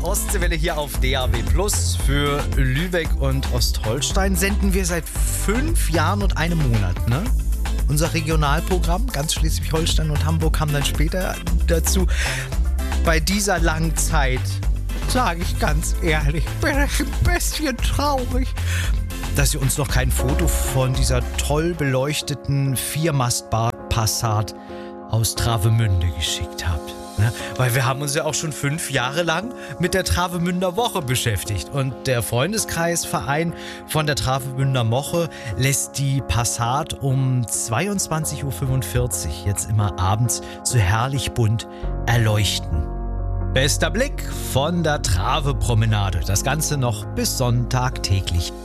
Ostseewelle hier auf DAB+. Für Lübeck und Ostholstein senden wir seit 5 Jahren und einem Monat, ne? Unser Regionalprogramm, ganz Schleswig-Holstein und Hamburg haben dann später dazu. Bei dieser langen Zeit, sage ich ganz ehrlich, bin ich ein bisschen traurig, dass ihr uns noch kein Foto von dieser toll beleuchteten Viermastbar-Passat aus Travemünde geschickt habt. Ne? Weil wir haben uns ja auch schon 5 Jahre lang mit der Travemünder Woche beschäftigt. Und der Freundeskreisverein von der Travemünder Woche lässt die Passat um 22.45 Uhr jetzt immer abends so herrlich bunt erleuchten. Bester Blick von der Trave-Promenade. Das Ganze noch bis Sonntag täglich